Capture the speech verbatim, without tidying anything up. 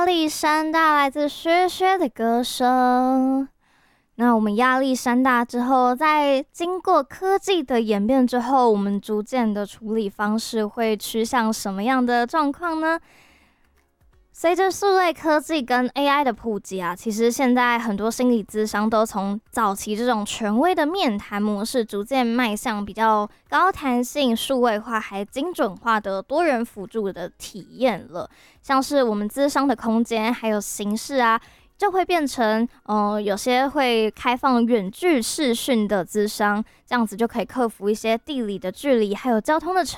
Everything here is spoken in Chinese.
压力山大来自薛薛的歌声。那我们压力山大之后，在经过科技的演变之后，我们逐渐的处理方式会趋向什么样的状况呢？随着数位科技跟 A I 的普及啊，其实现在很多心理咨商都从早期这种权威的面谈模式，逐渐迈向比较高弹性、数位化还精准化的多元辅助的体验了。像是我们咨商的空间还有形式啊，就会变成呃有些会开放远距视讯的咨商，这样子就可以克服一些地理的距离还有交通的成